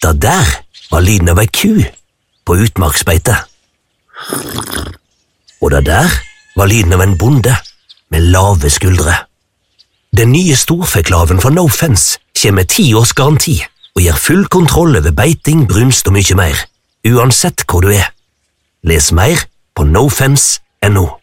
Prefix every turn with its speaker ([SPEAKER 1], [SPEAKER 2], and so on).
[SPEAKER 1] Det der var lyden av ei ku på utmarksbeite. Og det der var lyden av en bonde med lave skuldre. Den nye storfeklaven fra No Fence kommer med 10 års garanti og gir full kontroll over beiting, brunst og mye mer, uansett hvor du er. Les mer på nofence.no.